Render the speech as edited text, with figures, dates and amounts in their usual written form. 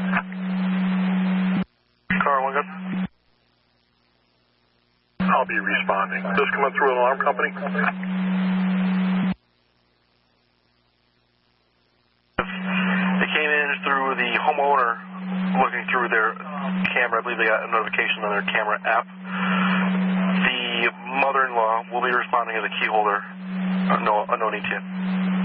Car 1 good. I'll be responding. This coming through an alarm company? They came in through the homeowner looking through their camera. I believe they got a notification on their camera app. The mother-in-law will be responding as a key holder. No need to.